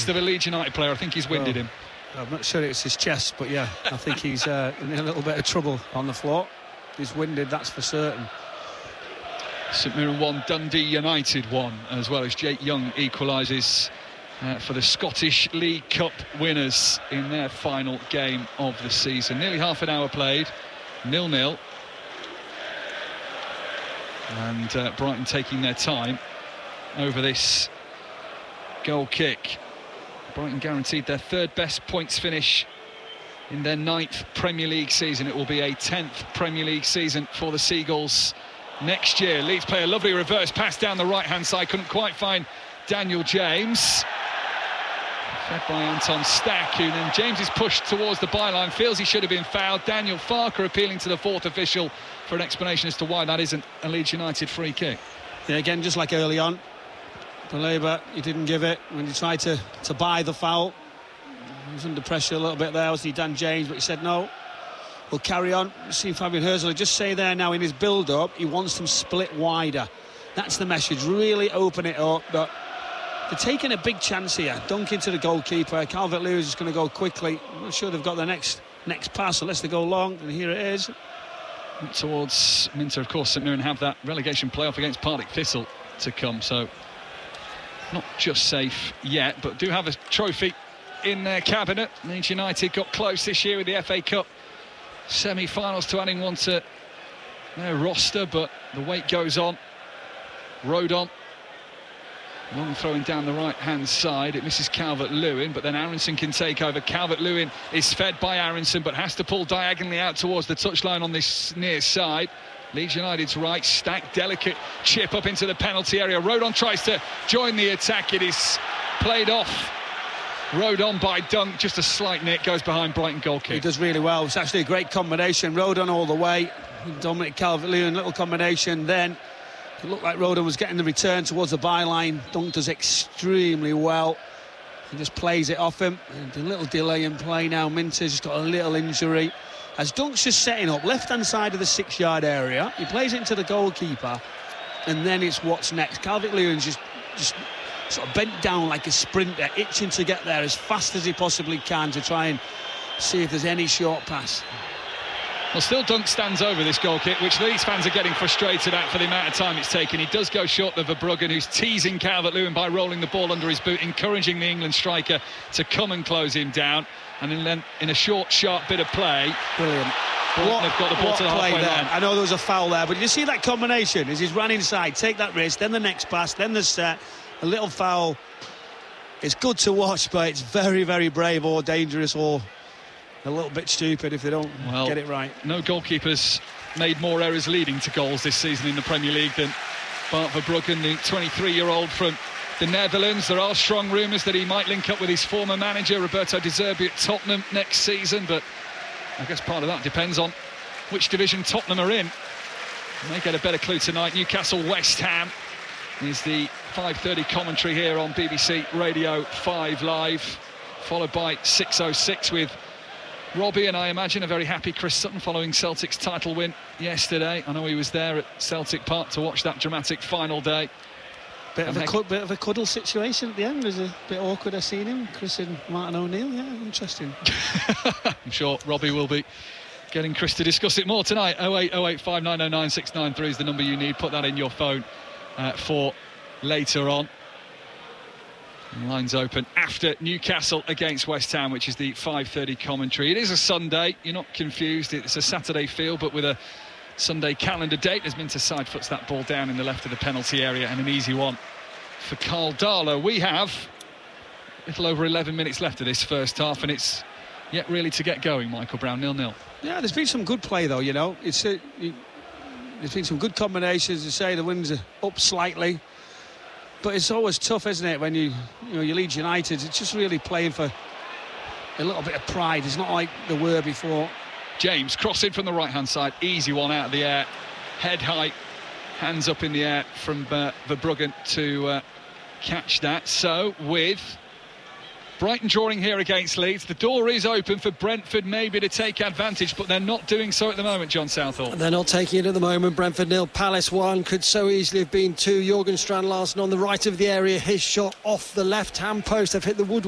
chest of a Leeds United player. I think he's winded him. I'm not sure it's his chest, but yeah, I think he's in a little bit of trouble on the floor. He's winded, that's for certain. St Mirren 1, Dundee United 1, as well as Jake Young equalises for the Scottish League Cup winners in their final game of the season. Nearly half an hour played, 0-0. And Brighton taking their time over this goal kick. Brighton guaranteed their third best points finish in their 9th Premier League season. It will be a 10th Premier League season for the Seagulls next year. Leeds play a lovely reverse pass down the right-hand side. Couldn't quite find Daniel James. Fed by Anton Stack, who then James is pushed towards the byline, feels he should have been fouled. Daniel Farker appealing to the fourth official for an explanation as to why that isn't a Leeds United free kick. Yeah, again, just like early on, Baleba, he didn't give it when he tried to buy the foul. He was under pressure a little bit there, wasn't he, Dan James, but he said no, we'll carry on. See Fabian Herzl just say there now in his build-up, he wants them split wider. That's the message, really open it up. But they're taking a big chance here. Dunk into the goalkeeper. Calvert-Lewin is going to go quickly. I'm not sure they've got the next pass unless they go long, and here it is. Towards Minter, of course, St Mirren have that relegation playoff against Partick Thistle to come, so not just safe yet, but do have a trophy in their cabinet. Leeds United got close this year with the FA Cup semi-finals to adding one to their roster, but the wait goes on. Rodon, long throwing down the right-hand side. It misses Calvert-Lewin, but then Aronson can take over. Calvert-Lewin is fed by Aronson, but has to pull diagonally out towards the touchline on this near side. Leeds United's right, Stack, delicate chip up into the penalty area. Rodon tries to join the attack. It is played off. Rodon by Dunk, just a slight nick, goes behind Brighton goal kick. He does really well. It's actually a great combination. Rodon all the way. Dominic Calvert-Lewin, little combination. Then it looked like Rodon was getting the return towards the byline. Dunk does extremely well. He just plays it off him. And a little delay in play now. Minter's just got a little injury. As Dunk's just setting up, left-hand side of the 6-yard area, he plays it into the goalkeeper, and then it's what's next. Calvert-Lewin's just sort of bent down like a sprinter, itching to get there as fast as he possibly can to try and see if there's any short pass. Well, still Dunk stands over this goal kick, which Leeds fans are getting frustrated at for the amount of time it's taken. He does go short of Verbruggen, who's teasing Calvert-Lewin by rolling the ball under his boot, encouraging the England striker to come and close him down. And then in a short, sharp bit of play, brilliant. They've got the ball to the halfway line. I know there was a foul there, but you see that combination as he's ran inside, take that risk, then the next pass, then the set, a little foul. It's good to watch, but it's very, very brave or dangerous or a little bit stupid if they don't get it right. No goalkeepers made more errors leading to goals this season in the Premier League than Bart Verbruggen, the 23-year-old from the Netherlands. There are strong rumours that he might link up with his former manager Roberto De Zerbi at Tottenham next season, but I guess part of that depends on which division Tottenham are in. We may get a better clue tonight. Newcastle West Ham is the 5:30 commentary here on BBC Radio 5 Live, followed by 6:06 with Robbie and I imagine a very happy Chris Sutton following Celtic's title win yesterday. I know he was there at Celtic Park to watch that dramatic final day. Bit of a cuddle situation at the end. It was a bit awkward. I've seen him, Chris and Martin O'Neill. Yeah, interesting. I'm sure Robbie will be getting Chris to discuss it more tonight. 08085909693 is the number you need. Put that in your phone for later on. Lines open after Newcastle against West Ham, which is the 5:30 commentary. It is a Sunday. You're not confused. It's a Saturday feel, but with a Sunday calendar date. As Minter side foots that ball down in the left of the penalty area, and an easy one for Carl Darlow. We have a little over 11 minutes left of this first half, and it's yet really to get going. Michael Brown, 0-0. Yeah, there's been some good play though, you know. There's been some good combinations. To say the wins are up slightly, but it's always tough, isn't it, when you Leeds United? It's just really playing for a little bit of pride. It's not like they were before. James crossing from the right-hand side, easy one out of the air, head height, hands up in the air from Verbruggen to catch that. So with Brighton drawing here against Leeds, the door is open for Brentford maybe to take advantage, but they're not doing so at the moment, John Southall. They're not taking it at the moment. Brentford 0, Palace 1, could so easily have been 2. Jorgen Strand Larsen on the right of the area, his shot off the left-hand post. They've hit the woodwork.